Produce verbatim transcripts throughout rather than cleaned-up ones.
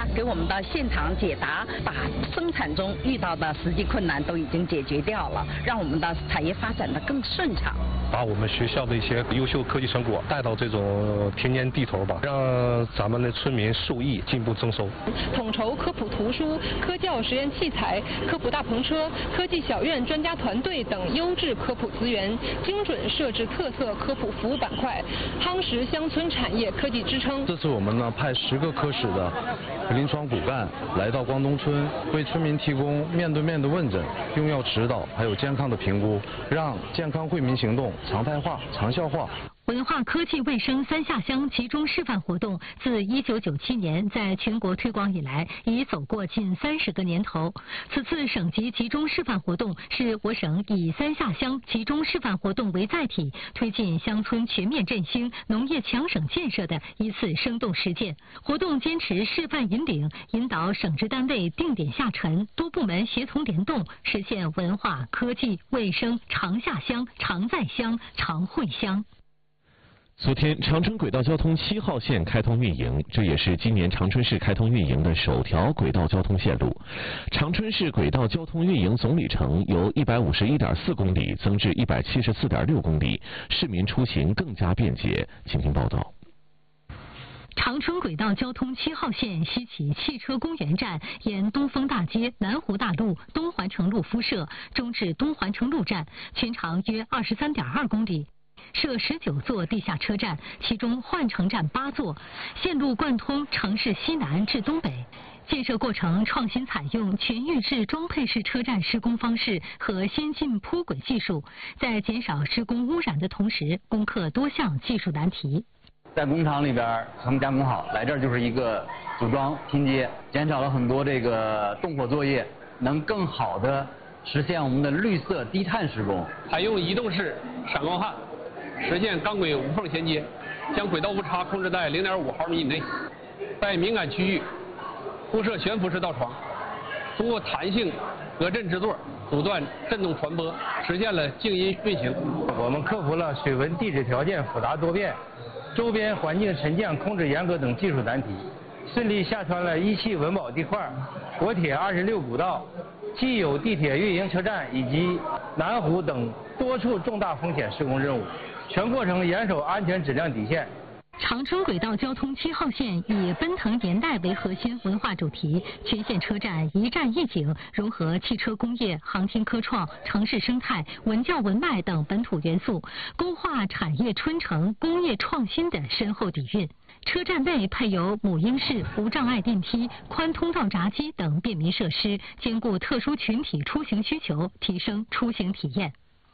给我们的现场解答，把生产中遇到的实际困难都已经解决掉了，让我们的产业发展的更顺畅。 把我们学校的一些优秀科技成果带到这种田间地头吧，让咱们的村民受益，进步增收。 统筹科普图书、科教实验器材、科普大篷车、科技小院专家团队等优质科普资源，精准设置特色科普服务板块，夯实乡村产业科技支撑。 这次我们呢派十个科室的临床骨干来到光东村，为村民提供面对面的问诊、用药指导，还有健康的评估，让健康惠民行动常态化、长效化。 文化科技卫生三下乡集中示范活动自一九九七年在全国推广以来，已走过近三十个年头。此次省级集中示范活动是我省以三下乡集中示范活动为载体，推进乡村全面振兴、农业强省建设的一次生动实践。活动坚持示范引领，引导省直单位定点下沉，多部门协同联动，实现文化、科技、卫生常下乡、常在乡、常会乡。 昨天，长春轨道交通七号线开通运营，这也是今年长春市开通运营的首条轨道交通线路。长春市轨道交通运营总里程由一百五十一点四公里增至一百七十四点六公里，市民出行更加便捷。请听报道。 长春轨道交通七号线西起汽车公园站，沿东风大街、南湖大路、东环城路敷设，终至东环城路站，全长约二十三点二公里。设十九座地下车站，其中换乘站八座，线路贯通城市西南至东北。建设过程创新采用全域制装配式车站施工方式和先进铺轨技术，在减少施工污染的同时，攻克多项技术难题。 在工厂里边成加工好，来这儿就是一个组装拼接，减少了很多这个动火作业，能更好的实现我们的绿色低碳施工。 采用移动式闪光焊，实现钢轨无缝衔接，将轨道误差控制在零点五毫米以内。在敏感区域铺设悬浮式道床，通过弹性隔震制作阻断振动传播，实现了静音运行。 我们克服了水文地质条件复杂多变、周边环境沉降控制严格等技术难题，顺利下穿了一汽文保地块、国铁二十六古道、既有地铁运营车站以及南湖等多处重大风险施工任务，全过程严守安全质量底线。 长春轨道交通七号线以奔腾年代为核心文化主题，全线车站一站一景，融合汽车工业、航天科创、城市生态、文教文脉等本土元素，勾画产业春城、工业创新的深厚底蕴。车站内配有母婴室、无障碍电梯、宽通道闸机等便民设施，兼顾特殊群体出行需求，提升出行体验。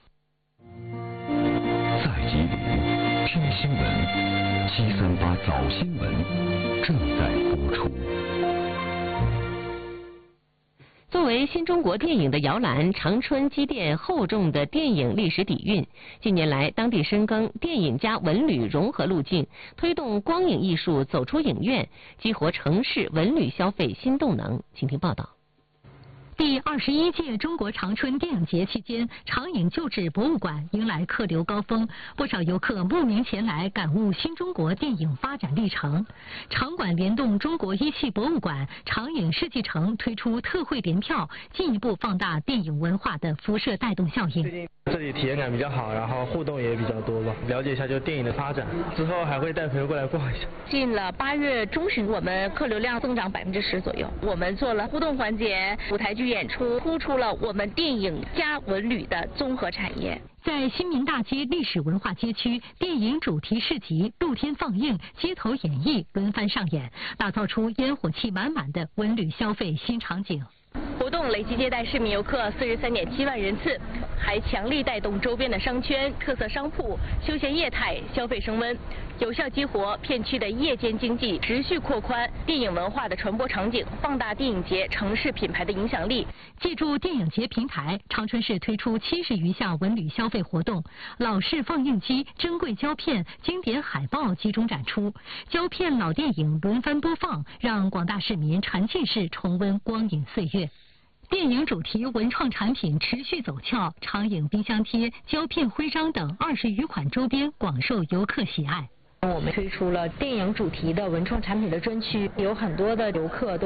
在吉林听新闻。七三八早新闻正在播出。 作为新中国电影的摇篮，长春积淀厚重的电影历史底蕴。近年来，当地深耕电影加文旅融合路径，推动光影艺术走出影院，激活城市文旅消费新动能。请听报道。 第二十一届中国长春电影节期间，长影旧址博物馆迎来客流高峰，不少游客慕名前来感悟新中国电影发展历程。场馆联动中国一汽博物馆、长影世纪城推出特惠联票，进一步放大电影文化的辐射带动效应。 这里体验感比较好，然后互动也比较多吧，了解一下就电影的发展。之后还会带朋友过来逛一下。 进了八月中旬，我们客流量增长百分之十左右。我们做了互动环节、舞台剧演出，突出了我们电影加文旅的综合产业。 在新民大街历史文化街区，电影主题市集、露天放映、街头演绎轮番上演，打造出烟火气满满的文旅消费新场景。 活动累计接待市民游客四十三点七万人次，还强力带动周边的商圈、特色商铺、休闲业态消费升温，有效激活片区的夜间经济，持续扩宽电影文化的传播场景，放大电影节城市品牌的影响力。 借助电影节平台，长春市推出七十余项文旅消费活动，老式放映机、珍贵胶片、经典海报集中展出，胶片老电影轮番播放，让广大市民沉浸式重温光影岁月。电影主题文创产品持续走俏，长影冰箱贴、胶片徽章等二十余款周边广受游客喜爱。 我们推出了电影主题的文创产品的专区，有很多的游客都